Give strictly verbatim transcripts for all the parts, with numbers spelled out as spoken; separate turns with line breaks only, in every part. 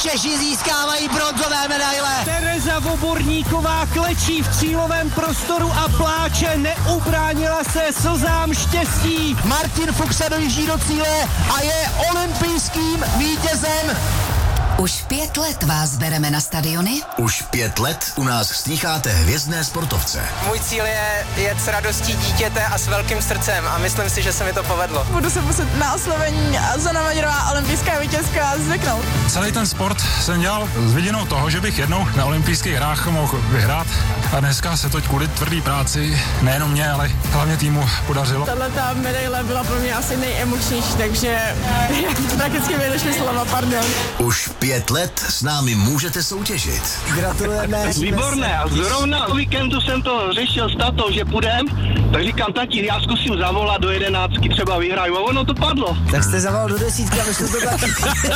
Češi získávají bronzové medaile.
Tereza Voborníková klečí v cílovém prostoru a pláče, neubránila se slzám štěstí.
Martin Fuchs dojíždí do cíle a je olympijským vítězem.
Už pět let vás bereme na stadiony?
Už pět let u nás slýcháte hvězdné sportovce.
Můj cíl je jet s radostí dítěte a s velkým srdcem a myslím si, že se mi to povedlo.
Budu se muset na oslovení Zuzana Maďarová, olympijská vítězka, zvyknout.
Celý ten sport jsem dělal s vidinou toho, že bych jednou na olympijských hrách mohl vyhrát a dneska se to kvůli tvrdý práci nejenom mě, ale hlavně týmu podařilo.
Tahle ta medaile byla pro mě asi nejemočnější, takže prakticky mi došly slova, pardon.
Už pět let s námi můžete soutěžit.
Gratulujeme.
Výborné, a zrovna o víkendu jsem to řešil s tatou, že půjdem, tak říkám, tati, já zkusím zavolat do jedenáctky, třeba vyhraju, a ono to padlo.
Tak jste zavolal do desítky a vyšlo to taky.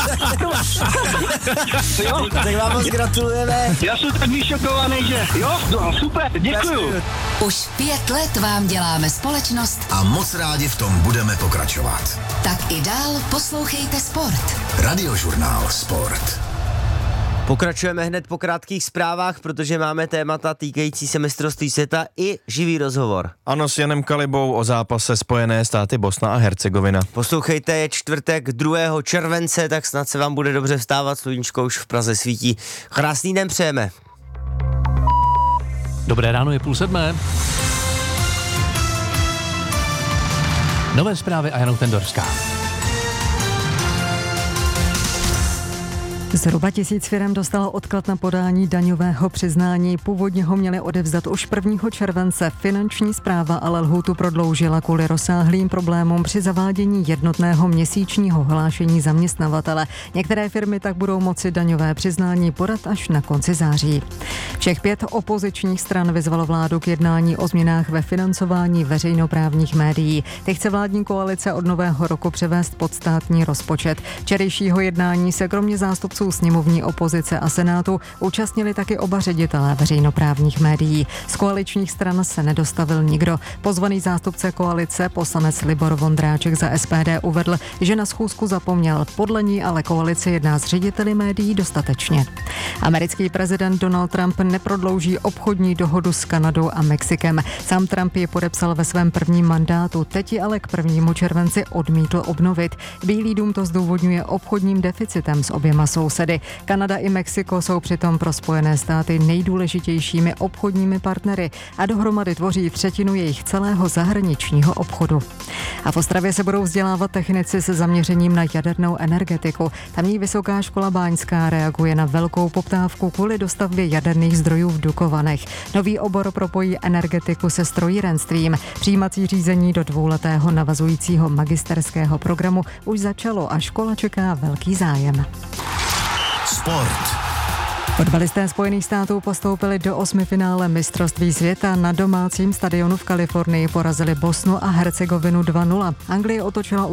Jo?
Tak vám moc gratulujeme.
Já jsem tak vyšokovaný, že jo, no, super, děkuju.
Už pět let vám děláme společnost
A moc rádi v tom budeme pokračovat.
tak i dál poslouchejte Sport.
Radiožurnál Sport.
Pokračujeme hned po krátkých zprávách, protože máme témata týkající se mistrovství světa i živý rozhovor.
Ano, s Janem Kalibou o zápase Spojené státy Bosna a Hercegovina.
Poslouchejte, je čtvrtek druhého července, tak snad se vám bude dobře vstávat, sluníčko už v Praze svítí. Krásný den přejeme.
Dobré ráno, je půl sedmé. Nové zprávy a Jana Tendorská.
Zhruba tisíc firem dostalo odklad na podání daňového přiznání. Původně ho měli odevzdat už prvního července. Finanční správa ale lhůtu prodloužila kvůli rozsáhlým problémům při zavádění jednotného měsíčního hlášení zaměstnavatele. Některé firmy tak budou moci daňové přiznání podat až na konci září. Všech pět opozičních stran vyzvalo vládu k jednání o změnách ve financování veřejnoprávních médií. Ty chce vládní koalice od nového roku převést pod státní rozpočet. Včerejšího jednání se kromě zástupců sněmovní opozice a senátu účastnili taky oba ředitelé veřejnoprávních médií. Z koaličních stran se nedostavil nikdo. Pozvaný zástupce koalice, poslanec Libor Vondráček za S P D, uvedl, že na schůzku zapomněl. Podle ní ale koalice jedná s řediteli médií dostatečně. Americký prezident Donald Trump neprodlouží obchodní dohodu s Kanadou a Mexikem. Sám Trump ji podepsal ve svém prvním mandátu, teď ji ale k prvnímu červenci odmítl obnovit. Bílý dům to zdůvodňuje obchodním deficitem s oběma sousedy. Kanada i Mexiko jsou přitom pro Spojené státy nejdůležitějšími obchodními partnery a dohromady tvoří třetinu jejich celého zahraničního obchodu. A v Ostravě se budou vzdělávat technici se zaměřením na jadernou energetiku. Tamní Vysoká škola báňská reaguje na velkou poptávku kvůli dostavbě jaderných zdrojů v Dukovanech. Nový obor propojí energetiku se strojírenstvím. Přijímací řízení do dvouletého navazujícího magisterského programu už začalo a škola čeká velký zájem.
Sport.
Fotbalisté Spojených států postoupili do osmifinále mistrovství světa. Na domácím stadionu v Kalifornii porazili Bosnu a Hercegovinu dva nula. Anglie otočila